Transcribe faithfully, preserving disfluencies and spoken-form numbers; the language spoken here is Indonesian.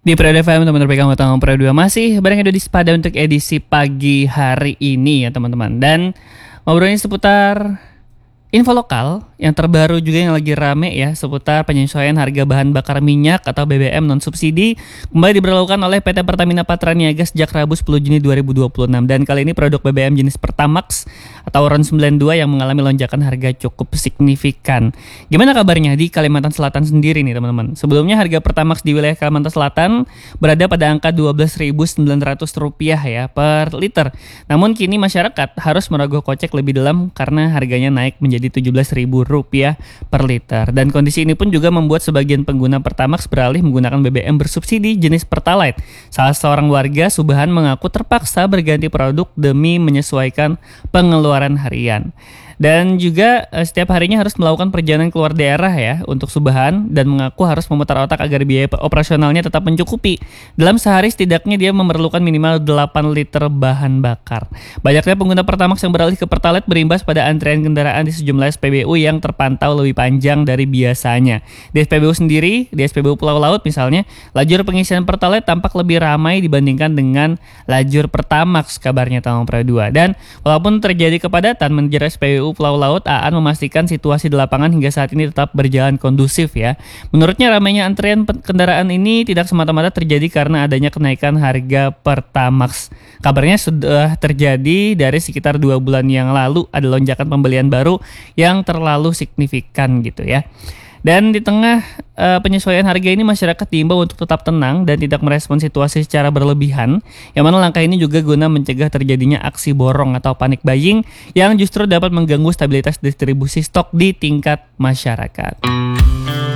Di Periode F M, teman-teman pegang utang Periode dua masih bareng Edo di Sepada untuk edisi pagi hari ini ya teman-teman. Dan ngobrolin seputar info lokal yang terbaru juga yang lagi rame ya, seputar penyesuaian harga bahan bakar minyak atau B B M non subsidi kembali diberlakukan oleh P T Pertamina Patraniaga sejak Rabu sepuluh Juni dua ribu dua puluh enam. Dan kali ini produk B B M jenis Pertamax atau RON sembilan puluh dua yang mengalami lonjakan harga cukup signifikan. Gimana kabarnya di Kalimantan Selatan sendiri nih teman-teman? Sebelumnya harga Pertamax di wilayah Kalimantan Selatan berada pada angka dua belas ribu sembilan ratus rupiah ya per liter. Namun kini masyarakat harus merogoh kocek lebih dalam karena harganya naik menjadi tujuh belas ribu rupiah per liter. Dan kondisi ini pun juga membuat sebagian pengguna Pertamax beralih menggunakan B B M bersubsidi jenis Pertalite. Salah seorang warga Subahan mengaku terpaksa berganti produk demi menyesuaikan pengeluaran harian. Dan juga setiap harinya harus melakukan perjalanan keluar daerah ya untuk Subahan, dan mengaku harus memutar otak agar biaya operasionalnya tetap mencukupi. Dalam sehari setidaknya dia memerlukan minimal delapan liter bahan bakar. Banyaknya pengguna Pertamax yang beralih ke Pertalite berimbas pada antrian kendaraan di sejumlah S P B U yang terpantau lebih panjang dari biasanya. Di S P B U sendiri, di S P B U Pulau Laut misalnya, lajur pengisian Pertalite tampak lebih ramai dibandingkan dengan lajur Pertamax, kabarnya tahun Periode dua. Dan walaupun terjadi kepadatan, manajer S P B U Pulau Laut Aan memastikan situasi di lapangan hingga saat ini tetap berjalan kondusif ya. Menurutnya ramainya antrian kendaraan ini tidak semata-mata terjadi karena adanya kenaikan harga Pertamax. Kabarnya sudah terjadi dari sekitar dua bulan yang lalu, ada lonjakan pembelian baru yang terlalu signifikan gitu ya. Dan di tengah uh, penyesuaian harga ini, masyarakat diimbau untuk tetap tenang dan tidak merespon situasi secara berlebihan, yang mana langkah ini juga guna mencegah terjadinya aksi borong atau panic buying yang justru dapat mengganggu stabilitas distribusi stok di tingkat masyarakat.